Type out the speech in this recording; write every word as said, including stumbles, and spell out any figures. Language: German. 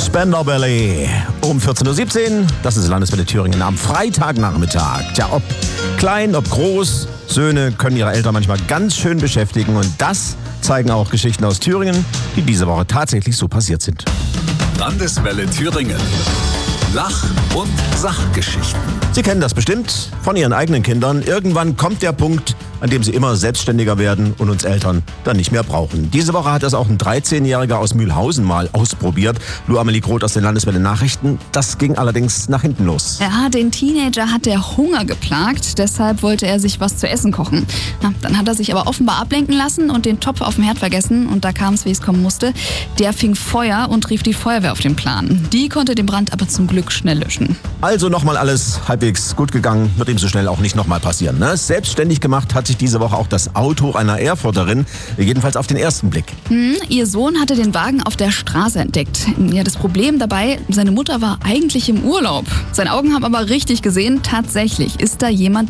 Spenderbelly um vierzehn Uhr siebzehn. Das ist Landeswelle Thüringen am Freitagnachmittag. Tja, ob klein, ob groß, Söhne können ihre Eltern manchmal ganz schön beschäftigen. Und das zeigen auch Geschichten aus Thüringen, die diese Woche tatsächlich so passiert sind. Landeswelle Thüringen. Lach- und Sachgeschichten. Sie kennen das bestimmt von Ihren eigenen Kindern. Irgendwann kommt der Punkt, an dem sie immer selbstständiger werden und uns Eltern dann nicht mehr brauchen. Diese Woche hat das auch ein dreizehnjähriger aus Mühlhausen mal ausprobiert. Lou Amelie Groth aus den Landeswelle Nachrichten. Das ging allerdings nach hinten los. Ja, den Teenager hat der Hunger geplagt, deshalb wollte er sich was zu essen kochen. Na, dann hat er sich aber offenbar ablenken lassen und den Topf auf dem Herd vergessen und da kam es, wie es kommen musste. Der fing Feuer und rief die Feuerwehr auf den Plan. Die konnte den Brand aber zum Glück schnell löschen. Also nochmal alles halbwegs gut gegangen, wird ihm so schnell auch nicht nochmal passieren. Ne? Selbstständig gemacht hat sich diese Woche auch das Auto einer Erfurterin, jedenfalls auf den ersten Blick. Hm, ihr Sohn hatte den Wagen auf der Straße entdeckt. Ja, das Problem dabei, seine Mutter war eigentlich im Urlaub. Seine Augen haben aber richtig gesehen, tatsächlich ist da jemand